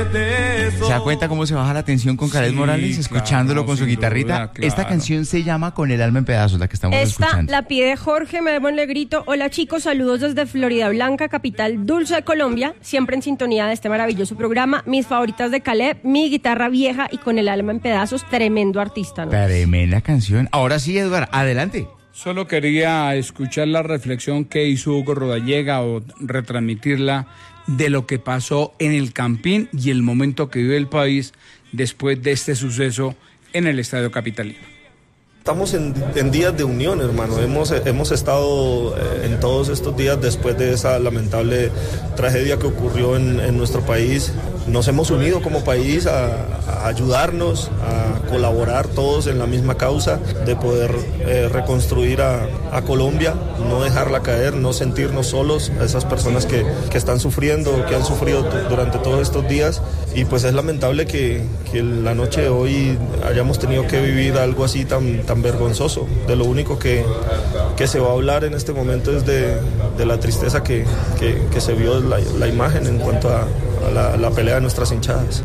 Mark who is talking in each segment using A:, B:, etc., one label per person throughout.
A: ¿Se da cuenta cómo se baja la tensión con Khaled Morales? Escuchándolo con su guitarrita.
B: Duda, claro.
A: Esta canción se llama Con el alma en pedazos, la que estamos escuchando.
C: Esta la pide Jorge, me démosle grito. Hola chicos, saludos desde Florida Blanca, capital dulce de Colombia. Siempre en sintonía de este maravilloso programa. Mis favoritas de Khaled, Mi guitarra vieja y Con el alma en pedazos. Tremendo artista, ¿no?
A: Tremenda canción. Ahora sí, Eduardo, adelante.
B: Solo quería escuchar la reflexión que hizo Hugo Rodallega o retransmitirla de lo que pasó en el Campín y el momento que vive el país después de este suceso en el Estadio Capitalino.
D: Estamos en días de unión, hermano. Hemos estado en todos estos días después de esa lamentable tragedia que ocurrió en nuestro país. Nos hemos unido como país a ayudarnos, a colaborar todos en la misma causa de poder reconstruir a Colombia, no dejarla caer, no sentirnos solos, a esas personas que están sufriendo, que han sufrido durante todos estos días. Y pues es lamentable que la noche de hoy hayamos tenido que vivir algo así tan vergonzoso. De lo único que se va a hablar en este momento es de la tristeza que se vio la imagen en cuanto a la pelea de nuestras hinchadas.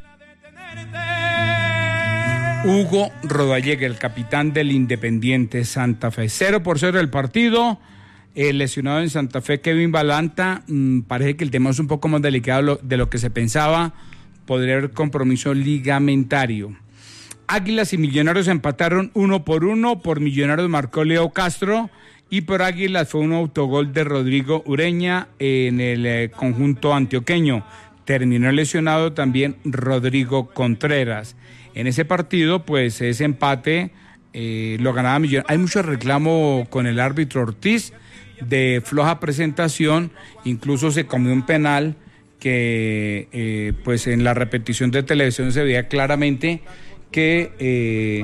B: Hugo Rodallega, el capitán del Independiente Santa Fe. 0-0 el partido. El lesionado en Santa Fe, Kevin Balanta, parece que el tema es un poco más delicado de lo que se pensaba. Podría haber compromiso ligamentario. Águilas y Millonarios empataron 1-1. Por Millonarios marcó Leo Castro y por Águilas fue un autogol de Rodrigo Ureña en el conjunto antioqueño. Terminó lesionado también Rodrigo Contreras. En ese partido, pues ese empate lo ganaba Millonarios. Hay mucho reclamo con el árbitro Ortiz de floja presentación, incluso se comió un penal que pues en la repetición de televisión se veía claramente que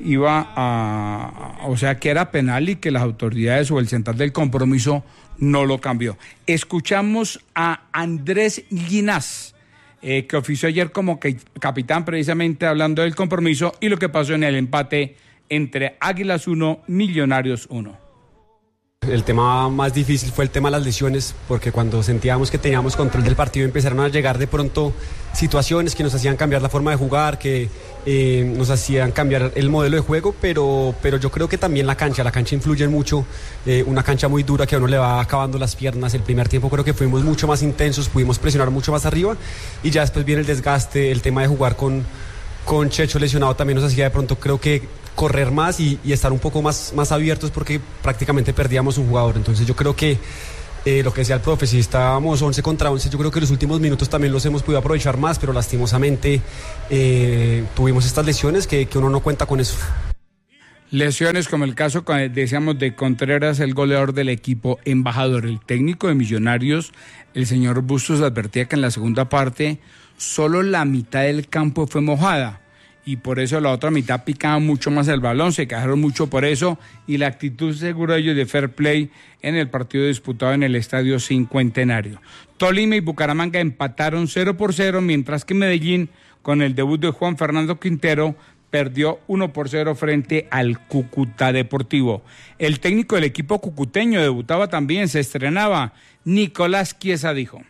B: o sea que era penal y que las autoridades o el central del compromiso no lo cambió. Escuchamos a Andrés Ginás, que ofició ayer como capitán precisamente hablando del compromiso y lo que pasó en el empate entre Águilas 1, Millonarios 1.
E: El tema más difícil fue el tema de las lesiones, porque cuando sentíamos que teníamos control del partido empezaron a llegar de pronto situaciones que nos hacían cambiar la forma de jugar, que nos hacían cambiar el modelo de juego, pero yo creo que también la cancha influye mucho, una cancha muy dura que a uno le va acabando las piernas. El primer tiempo creo que fuimos mucho más intensos, pudimos presionar mucho más arriba y ya después viene el desgaste, el tema de jugar con Checho lesionado también nos hacía de pronto creo que correr más y estar un poco más abiertos porque prácticamente perdíamos un jugador. Entonces yo creo que lo que decía el profe, si estábamos 11 contra 11, yo creo que los últimos minutos también los hemos podido aprovechar más, pero lastimosamente tuvimos estas lesiones que uno no cuenta con eso.
B: Lesiones como el caso, decíamos, de Contreras, el goleador del equipo embajador. El técnico de Millonarios, el señor Bustos, advertía que en la segunda parte solo la mitad del campo fue mojada y por eso la otra mitad picaba mucho más el balón, se quejaron mucho por eso y la actitud seguro de ellos de fair play en el partido disputado en el Estadio Cincuentenario. Tolima y Bucaramanga empataron 0-0, mientras que Medellín, con el debut de Juan Fernando Quintero, perdió 1-0 frente al Cúcuta Deportivo. El técnico del equipo cucuteño debutaba también, se estrenaba. Nicolás Chiesa dijo: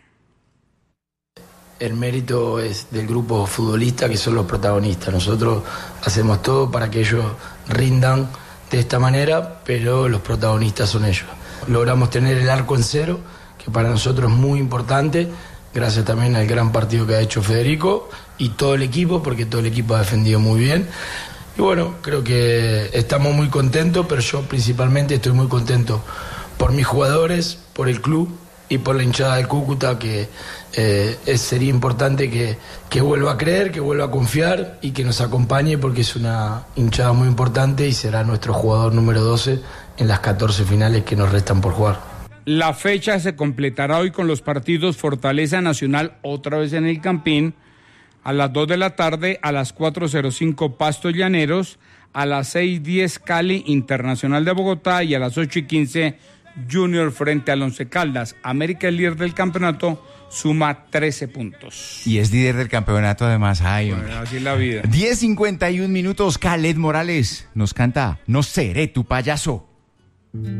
F: el mérito es del grupo futbolista, que son los protagonistas. Nosotros hacemos todo para que ellos rindan de esta manera, pero los protagonistas son ellos. Logramos tener el arco en cero, que para nosotros es muy importante, gracias también al gran partido que ha hecho Federico y todo el equipo, porque todo el equipo ha defendido muy bien. Y bueno, creo que estamos muy contentos, pero yo principalmente estoy muy contento por mis jugadores, por el club y por la hinchada del Cúcuta, que sería importante que vuelva a creer, que vuelva a confiar y que nos acompañe, porque es una hinchada muy importante y será nuestro jugador número 12 en las 14 finales que nos restan por jugar.
B: La fecha se completará hoy con los partidos Fortaleza Nacional otra vez en el Campín, a las 2 de la tarde, a las 4:05 Pasto Llaneros, a las 6:10 Cali Internacional de Bogotá y a las 8:15 Junior frente al Once Caldas. América, el líder del campeonato, suma 13 puntos.
A: Y es líder del campeonato además. Ay, hombre.
B: Bueno, así es la vida.
A: 10:51. Khaled Morales nos canta No seré tu payaso.